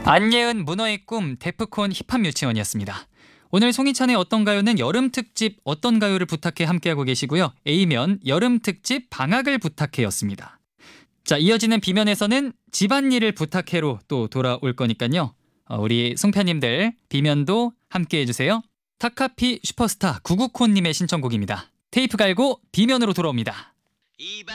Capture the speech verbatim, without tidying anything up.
안예은 문어의 꿈 데프콘 힙합 유치원이었습니다. 오늘 송희찬의 어떤 가요는 여름 특집 어떤 가요를 부탁해 함께하고 계시고요. A면 여름 특집 방학을 부탁해였습니다. 자, 이어지는 B면에서는 집안일을 부탁해로 또 돌아올 거니까요. 어, 우리 송편님들 B면도 함께해 주세요. 타카피 슈퍼스타 구구콘님의 신청곡입니다. 테이프 갈고 B면으로 돌아옵니다.